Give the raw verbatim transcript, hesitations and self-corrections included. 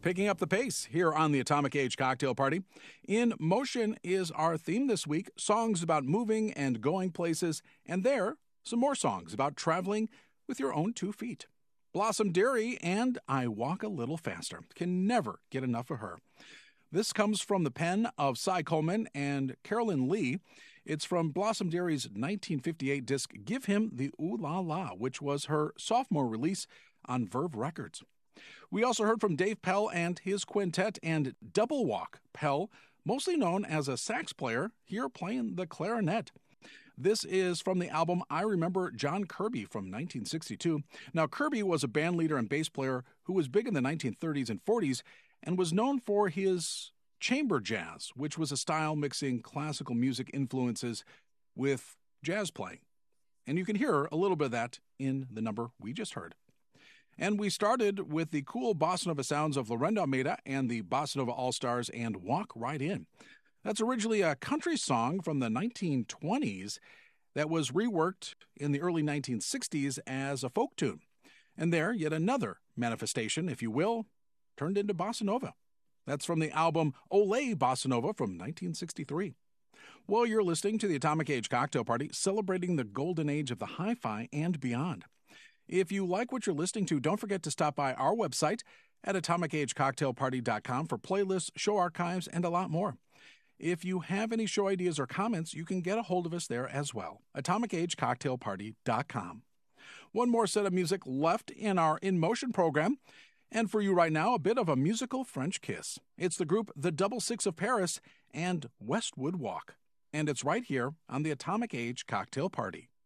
Picking up the pace here on the Atomic Age Cocktail Party. In Motion is our theme this week, songs about moving and going places, and there, some more songs about traveling with your own two feet. Blossom Dearie and I Walk a Little Faster. Can never get enough of her. This comes from the pen of Cy Coleman and Carolyn Lee. It's from Blossom Dearie's nineteen fifty-eight disc Give Him the Ooh La La, which was her sophomore release on Verve Records. We also heard from Dave Pell and his quintet and Double Walk Pell, mostly known as a sax player, here playing the clarinet. This is from the album I Remember John Kirby from nineteen sixty-two. Now, Kirby was a band leader and bass player who was big in the nineteen thirties and forties and was known for his chamber jazz, which was a style mixing classical music influences with jazz playing. And you can hear a little bit of that in the number we just heard. And we started with the cool bossa nova sounds of Lorendo Almeida and the Bossa Nova All-Stars and Walk Right In. That's originally a country song from the nineteen twenties that was reworked in the early nineteen sixties as a folk tune. And there, yet another manifestation, if you will, turned into bossa nova. That's from the album Olé Bossa Nova from nineteen sixty-three. Well, you're listening to the Atomic Age Cocktail Party, celebrating the golden age of the hi-fi and beyond. If you like what you're listening to, don't forget to stop by our website at atomic age cocktail party dot com for playlists, show archives, and a lot more. If you have any show ideas or comments, you can get a hold of us there as well. atomic age cocktail party dot com. One more set of music left in our In Motion program. And for you right now, a bit of a musical French kiss. It's the group The Double Six of Paris and Westwood Walk. And it's right here on the Atomic Age Cocktail Party.